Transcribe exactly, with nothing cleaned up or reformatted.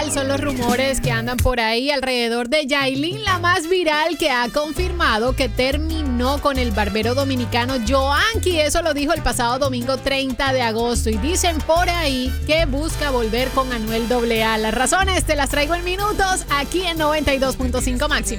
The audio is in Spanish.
cuáles son los rumores que andan por ahí alrededor de Yailin, la más viral, que ha confirmado que terminó con el barbero dominicano Joanqui. Eso lo dijo el pasado domingo treinta de agosto. Y dicen por ahí que busca volver con Anuel doble A. Las razones te las traigo en minutos aquí en noventa y dos punto cinco Máxima.